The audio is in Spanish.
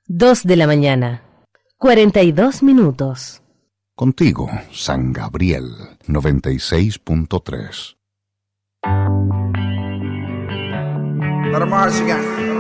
2 de la mañana, 42 minutos. Contigo, San Gabriel, 96.3. Let 'em march again.